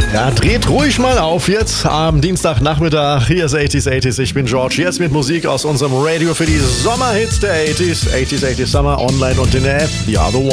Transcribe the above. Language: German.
Ja, dreht ruhig mal auf jetzt am Dienstagnachmittag. Hier ist 80s. Ich bin George. Jetzt mit Musik aus unserem Radio für die Sommerhits der 80s. 80s Summer online und in der App. The Other One.